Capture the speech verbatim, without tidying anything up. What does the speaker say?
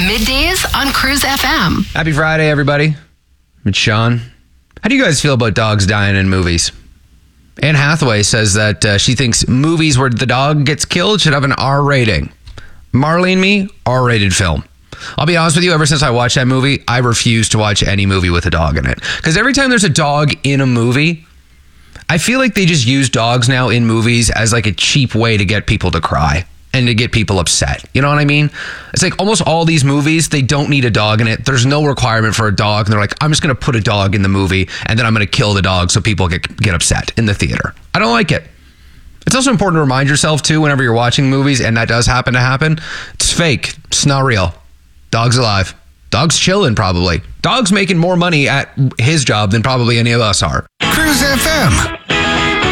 Middays on Cruise F M. Happy Friday, everybody. It's Sean. How do you guys feel about dogs dying in movies? Anne Hathaway says that uh, she thinks movies where the dog gets killed should have an R rating. Marley and Me, R-rated film. I'll be honest with you, ever since I watched that movie, I refuse to watch any movie with a dog in it. Because every time there's a dog in a movie, I feel like they just use dogs now in movies as like a cheap way to get people to cry and to get people upset. You know what I mean? It's like almost all these movies, they don't need a dog in it. There's no requirement for a dog. And they're like, I'm just going to put a dog in the movie and then I'm going to kill the dog so people get, get upset in the theater. I don't like it. It's also important to remind yourself too, whenever you're watching movies, and that does happen to happen, it's fake. It's not real. Dog's alive. Dog's chilling probably. Dog's making more money at his job than probably any of us are. Cruise F M.